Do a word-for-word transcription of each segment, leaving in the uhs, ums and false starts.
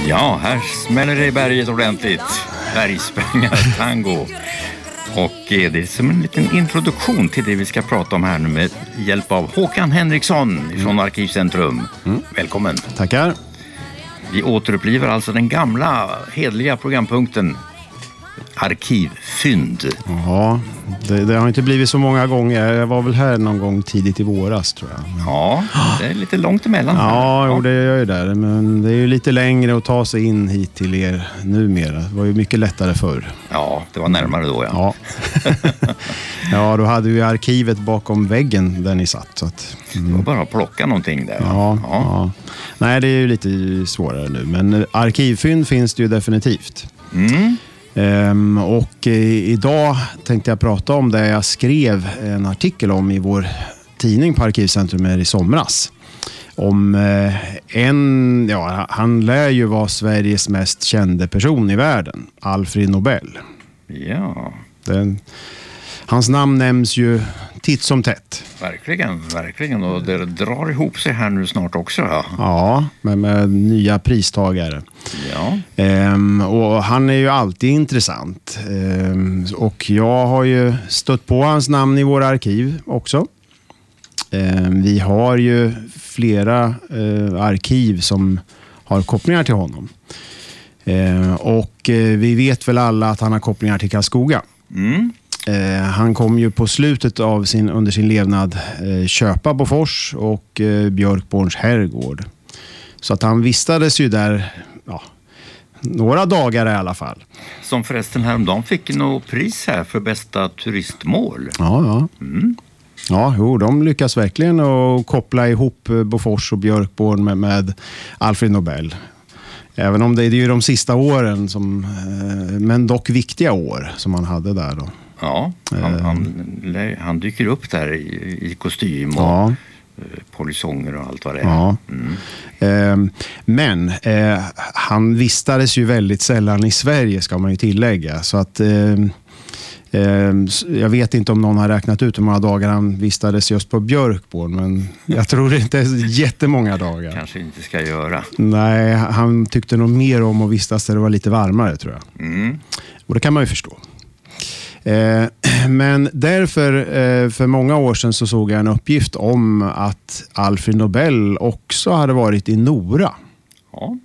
Ja, här smäller det i berget ordentligt. Bergsprängare-tango. Och eh, det är som en liten introduktion till det vi ska prata om här nu med hjälp av Håkan Henriksson från Arkivcentrum. Mm. Välkommen. Tackar. Vi återupplivar alltså den gamla, hedliga programpunkten Arkivfynd. Ja, det, det har inte blivit så många gånger. Jag var väl här någon gång tidigt i våras, tror jag. Men... Ja, det är lite långt emellan. Ja, jo, det är ju där. Men det är ju lite längre att ta sig in hit till er numera. Det var ju mycket lättare förr. Ja, det var närmare då, ja. Ja, ja då hade vi arkivet bakom väggen där ni satt. Så att, mm. Det var bara att plocka någonting där. Ja, ja. ja. Nej, det är ju lite svårare nu. Men arkivfynd finns det ju definitivt. Mm. Um, och eh, idag tänkte jag prata om det jag skrev en artikel om i vår tidning på Arkivcentrum i somras. Om eh, en, ja, han lär ju vara Sveriges mest kände person i världen, Alfred Nobel. Ja. Den, hans namn nämns ju titt som tätt. Verkligen, verkligen. Och det drar ihop sig här nu snart också. Ja, ja med, med nya pristagare. Ja. Ehm, och han är ju alltid intressant. Ehm, och jag har ju stött på hans namn i våra arkiv också. Ehm, vi har ju flera eh, arkiv som har kopplingar till honom. Ehm, och eh, vi vet väl alla att han har kopplingar till Karlskoga. Mm. Eh, han kom ju på slutet av sin, under sin levnad eh, köpa Bofors och eh, Björkborns herrgård. Så att han vistades ju där ja, några dagar i alla fall. Som förresten häromdagen fick något pris här för bästa turistmål. Ja, ja. Mm. Ja, jo, de lyckas verkligen att koppla ihop Bofors och Björkborn med, med Alfred Nobel. Även om det är ju de sista åren, som, eh, men dock viktiga år som han hade där då. Ja, han, han, han dyker upp där i, i kostym och ja. polisonger och allt vad det är. Ja. Mm. Eh, men eh, han vistades ju väldigt sällan i Sverige, ska man ju tillägga. Så att eh, eh, jag vet inte om någon har räknat ut hur många dagar han vistades just på Björkborn, men jag tror det inte är jättemånga dagar. Kanske inte ska göra. Nej, han tyckte nog mer om att vistas där det var lite varmare, tror jag. Mm. Och det kan man ju förstå. Eh, men därför, eh, för många år sedan så såg jag en uppgift om att Alfred Nobel också hade varit i Nora. Ja.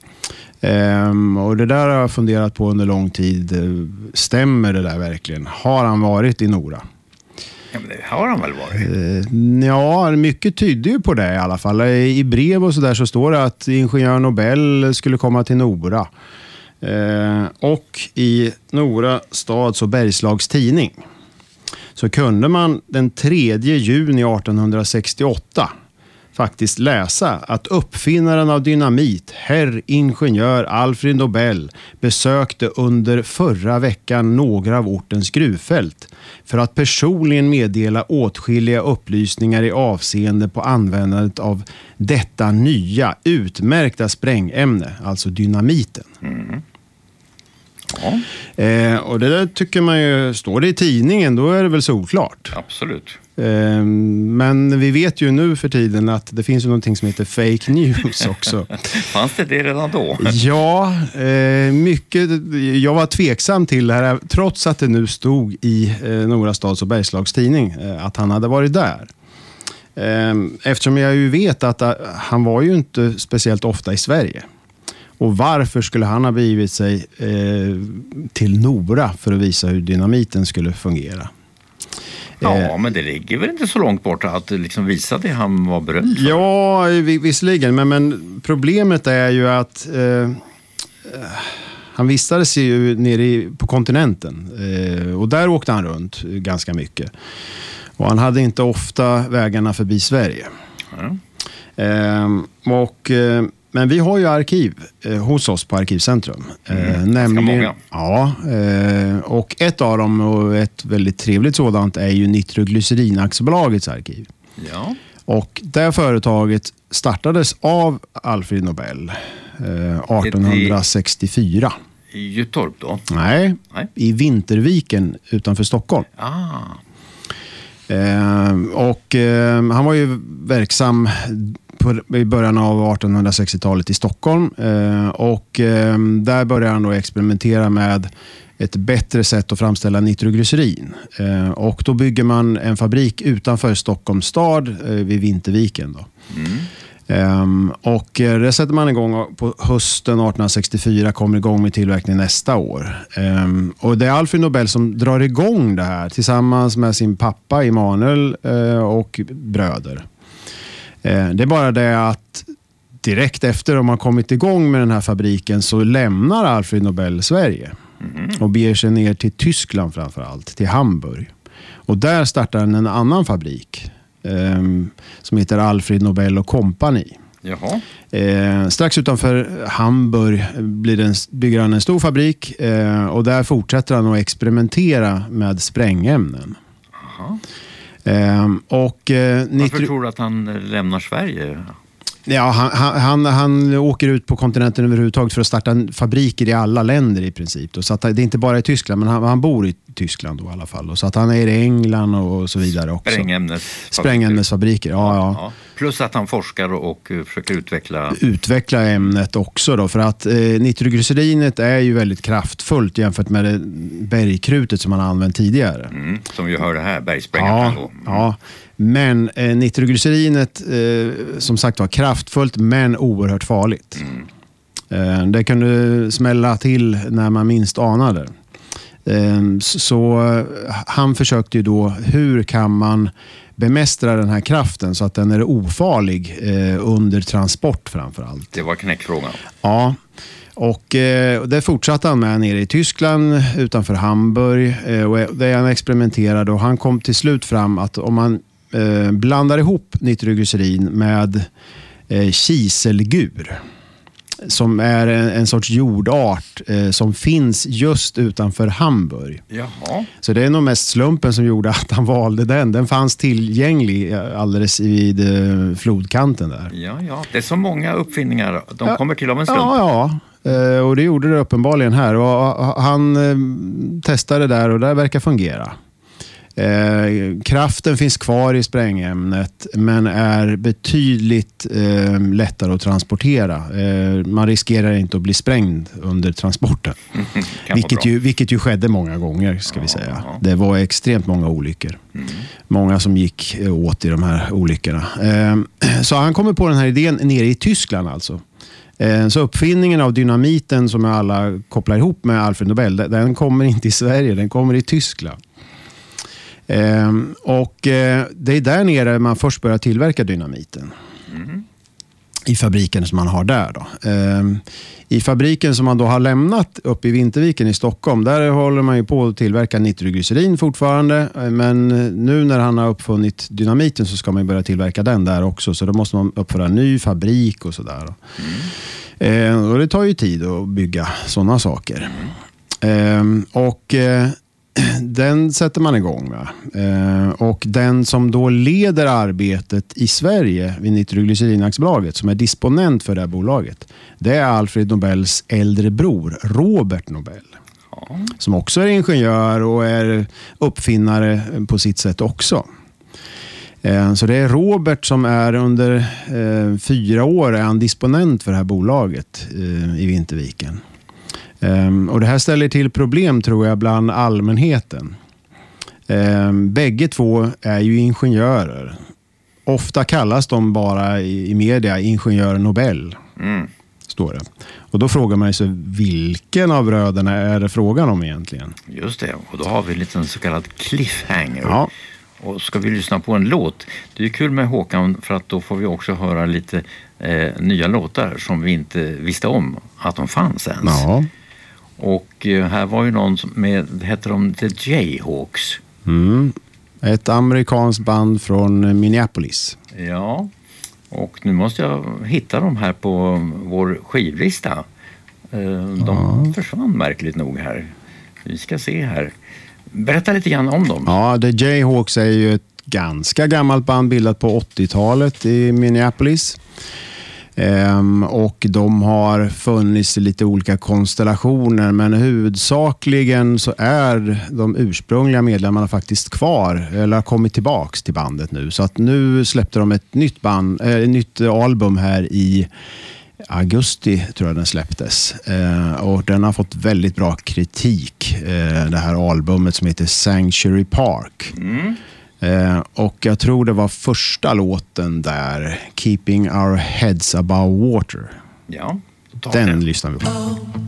Eh, och det där har jag funderat på under lång tid. Stämmer det där verkligen? Har han varit i Nora? Ja, men det har han väl varit? Eh, ja, mycket tyder ju på det i alla fall. I brev och så där så står det att ingenjör Nobel skulle komma till Nora. Eh, och i Nora stads- och Bergslags tidning så kunde man den tredje juni artonhundrasextioåtta faktiskt läsa att uppfinnaren av dynamit, herr ingenjör Alfred Nobel, besökte under förra veckan några av ortens gruvfält för att personligen meddela åtskilliga upplysningar i avseende på användandet av detta nya utmärkta sprängämne, alltså dynamiten. Mm. Ja. Eh, och det där tycker man ju, står det i tidningen, då är det väl solklart. Absolut. Eh, men vi vet ju nu för tiden att det finns ju någonting som heter fake news också. Fanns det det redan då? Ja, eh, mycket. Jag var tveksam till det här, trots att det nu stod i eh, Nora stads- och Bergslags tidning eh, att han hade varit där. Eh, eftersom jag ju vet att uh, han var ju inte speciellt ofta i Sverige. Och varför skulle han ha begivit sig eh, till Nora för att visa hur dynamiten skulle fungera? Ja, eh, men det ligger väl inte så långt bort att liksom visa det han var berömd för. Ja, visserligen. Men, men problemet är ju att eh, han vistades ju nere i, på kontinenten. Eh, och där åkte han runt ganska mycket. Och han hade inte ofta vägarna förbi Sverige. Ja. Eh, och... Eh, Men vi har ju arkiv eh, hos oss på Arkivcentrum. Eh, mm, nämligen, många. Ja, eh, och ett av dem, och ett väldigt trevligt sådant, är ju Nitroglycerin-aktieboladets arkiv. Ja. Och det företaget startades av Alfred Nobel eh, artonhundrasextiofyra. I Gyttorp då? Nej, Nej, i Vinterviken utanför Stockholm. Ah. Eh, och eh, han var ju verksam på, i början av artonhundrasextiotalet i Stockholm. Eh, och eh, där började han då experimentera med ett bättre sätt att framställa nitroglycerin. Eh, och då bygger man en fabrik utanför Stockholms stad eh, vid Vinterviken. Då. Mm. Um, och det sätter man igång på hösten arton sextiofyra, kommer igång med tillverkning nästa år. Um, och det är Alfred Nobel som drar igång det här tillsammans med sin pappa Emanuel uh, och bröder. Uh, det är bara det att direkt efter att man kommit igång med den här fabriken så lämnar Alfred Nobel Sverige mm. och beger sig ner till Tyskland framförallt, till Hamburg. Och där startar han en annan fabrik. Um, som heter Alfred Nobel och Company. Jaha. Eh, strax utanför Hamburg blir det en, bygger han en stor fabrik eh, och där fortsätter han att experimentera med sprängämnen. Aha. Eh, och, eh, Varför nitro- tror du att han lämnar Sverige? Ja, han, han, han åker ut på kontinenten överhuvudtaget för att starta fabriker i alla länder i princip. Då. Så att det är inte bara i Tyskland, men han, han bor i Tyskland då i alla fall. Då. Så att han är i England och så vidare också. Sprängämnesfabriker. Sprängämnesfabriker, ja, ja. ja. Plus att han forskar och försöker utveckla... Utveckla ämnet också då, för att eh, nitroglycerinet är ju väldigt kraftfullt jämfört med det bergkrutet som man har använt tidigare. Mm, som vi hörde här, bergsprängan. Ja, mm. ja. Men eh, nitroglycerinet eh, som sagt var kraftfullt men oerhört farligt. Mm. Eh, det kan du smälla till när man minst anar det. Eh, så, så han försökte ju då, hur kan man bemästra den här kraften så att den är ofarlig eh, under transport framförallt. Det var knäckfrågan. Ja. Och eh, det fortsatte han med nere i Tyskland utanför Hamburg eh, och där han experimenterade och han kom till slut fram att om man eh, blandar ihop nitroglycerin med eh, kiselgur som är en, en sorts jordart eh, som finns just utanför Hamburg. Jaha. Så det är nog mest slumpen som gjorde att han valde den. Den fanns tillgänglig alldeles vid eh, flodkanten där. Ja, ja. Det är så många uppfinningar. De ja, kommer till av en slump. Ja, ja. Eh, och det gjorde det uppenbarligen här. Och han eh, testade där och det verkar fungera. Eh, kraften finns kvar i sprängämnet men är betydligt eh, lättare att transportera. Eh, man riskerar inte att bli sprängd under transporten. vilket, ju, vilket ju skedde många gånger ska ja, vi säga. Ja. Det var extremt många olyckor. Mm. Många som gick åt i de här olyckorna. Eh, så han kommer på den här idén nere i Tyskland alltså. Eh, så uppfinningen av dynamiten som alla kopplar ihop med Alfred Nobel, den kommer inte i Sverige, den kommer i Tyskland. Eh, och eh, det är där nere man först börjar tillverka dynamiten. Mm. I fabriken som man har där då. Eh, I fabriken som man då har lämnat upp i Vinterviken i Stockholm, där håller man ju på att tillverka nitroglycerin fortfarande. Men nu när han har uppfunnit dynamiten så ska man börja tillverka den där också. Så då måste man uppföra en ny fabrik och sådär. Mm. Eh, och det tar ju tid att bygga sådana saker. Eh, och... Eh, Den sätter man igång med. Eh, och den som då leder arbetet i Sverige vid Nitroglycerin-aktiebolaget, som är disponent för det här bolaget, det är Alfred Nobels äldre bror, Robert Nobel. Ja. Som också är ingenjör och är uppfinnare på sitt sätt också. Eh, så det är Robert som är under eh, fyra år är han disponent för det här bolaget eh, i Vinterviken. Um, och det här ställer till problem tror jag bland allmänheten. Um, bägge två är ju ingenjörer. Ofta kallas de bara i, i media ingenjör Nobel. Mm. Står det. Och då frågar man sig vilken av bröderna är det frågan om egentligen? Just det, och då har vi en liten så kallad cliffhanger. Ja. Och ska vi lyssna på en låt. Det är kul med Håkan för att då får vi också höra lite eh, nya låtar som vi inte visste om att de fanns ens. Ja. Och här var ju någon med, heter de The Jayhawks? Mm. Ett amerikanskt band från Minneapolis. Ja, och nu måste jag hitta dem här på vår skivlista. De ja. försvann märkligt nog här. Vi ska se här. Berätta lite grann om dem. Ja, The Jayhawks är ju ett ganska gammalt band bildat på åttiotalet i Minneapolis. Ehm, och de har funnits i lite olika konstellationer, men huvudsakligen så är de ursprungliga medlemmarna faktiskt kvar eller har kommit tillbaks till bandet nu. Så att nu släppte de ett nytt, band, äh, ett nytt album här i augusti, tror jag den släpptes. Eh, och den har fått väldigt bra kritik, eh, det här albumet som heter Sanctuary Park. Mm. Eh, och jag tror det var första låten där, Keeping Our Heads Above Water. Ja, den, den lyssnar vi på.